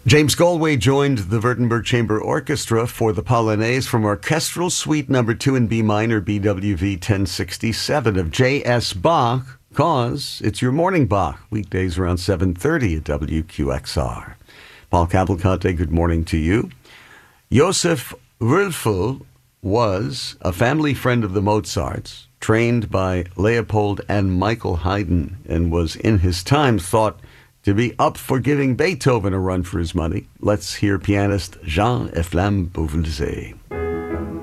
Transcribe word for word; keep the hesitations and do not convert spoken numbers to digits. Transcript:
James Galway joined the Württemberg Chamber Orchestra for the Polonaise from Orchestral Suite Number two in B minor, B W V ten sixty-seven of J S Bach, cause it's your morning Bach, weekdays around seven thirty at W Q X R. Paul Cavalcante, good morning to you. Josef Wölfel was a family friend of the Mozarts, trained by Leopold and Michael Haydn, and was in his time thought to be up for giving Beethoven a run for his money. Let's hear pianist Jean Eflamme Beauvilliers.